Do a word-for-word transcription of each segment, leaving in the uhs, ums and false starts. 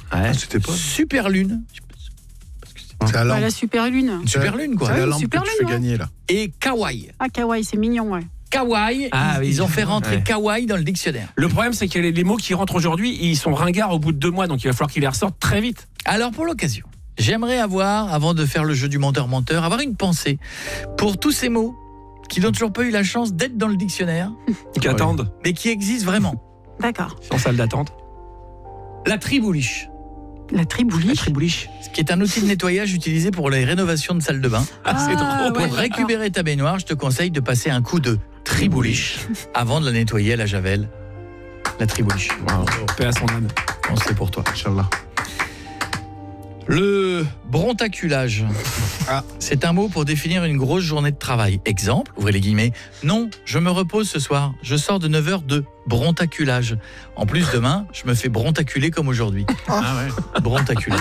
Ouais. C'était pas Super lune. C'est la Bah, lampe. la super lune. Une super lune, quoi. C'est la Ouais, lampe que super tu lune, fais ouais. gagner là. Et kawaii. Ah, kawaii, c'est mignon, ouais. Kawaii, Ah, ils, oui. ils ont fait rentrer Ouais. kawaii dans le dictionnaire. Le problème, c'est que les, les mots qui rentrent aujourd'hui, ils sont ringards au bout de deux mois, donc il va falloir qu'ils les ressortent très vite. Alors, pour l'occasion, j'aimerais avoir, avant de faire le jeu du menteur-menteur, avoir une pensée pour tous ces mots qui n'ont toujours pas eu la chance d'être dans le dictionnaire, Qui attendent, mais qui existent vraiment. D'accord. en salle d'attente. La tribouliche, La tribouliche. Tribouliche. ce qui est un outil de nettoyage utilisé pour les rénovations de salles de bain. Ah, c'est Ah, drôle. ouais. Pour récupérer ta baignoire, je te conseille de passer un coup de tribouliche avant de la nettoyer à la javel. La tribouliche. Wow. Paix à son âme. Bon, c'est pour toi. Inch'Allah. Le brontaculage. Ah. C'est un mot pour définir une grosse journée de travail. Exemple, ouvrez les guillemets. Non, je me repose ce soir. Je sors de neuf heures de brontaculage. En plus, demain, je me fais brontaculer comme aujourd'hui. Ah ouais. Brontaculer.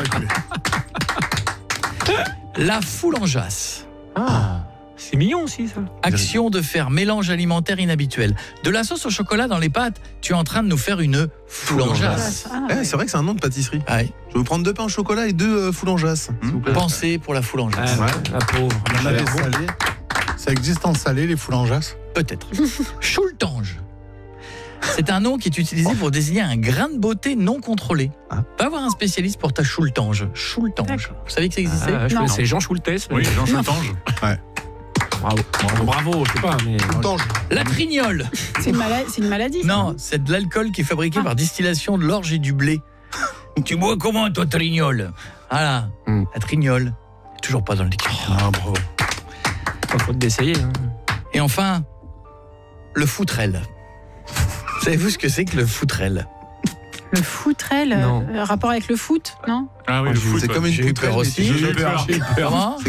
La foulangeasse. Ah, c'est mignon aussi, ça. Action de faire mélange alimentaire inhabituel. De la sauce au chocolat dans les pâtes, tu es en train de nous faire une foulangeasse. Ah, Eh, ouais. c'est vrai que c'est un nom de pâtisserie. Ouais. Je vais vous prendre deux pains au chocolat et deux euh, foulangeasses, s'il vous plaît. Pensez pour la foulangeasse. Ah, ouais. La pauvre. On a les salés. Ça existe en salé, les foulangeasses? Peut-être. Choultange. C'est un nom qui est utilisé pour désigner un grain de beauté non contrôlé. Ah. Va voir un spécialiste pour ta choultange. Choultange. D'accord. Vous savez que ça existait? Ah, je Non. connaissais Jean Schultes. Oui, Jean Chultange. Bravo. Bravo. Bravo, je sais pas, mais. Foulange. La trignole. C'est une, mala- c'est une maladie. ça. Non, c'est de l'alcool qui est fabriqué Ah. par distillation de l'orge et du blé. Tu bois comment, toi, trignole? Voilà, Hmm. la trignole. Toujours pas dans le dictionnaire. Ah, bravo. Pas faute d'essayer. Hein. Et enfin, le foutrelle. Savez-vous ce que c'est que le foutrelle? Le foutrelle, Non. euh, rapport avec le foot, non? Ah oui, le C'est foot. C'est ouais. comme une J'ai eu poutrelle, peur mais aussi. c'est- J'ai eu peur. Comment?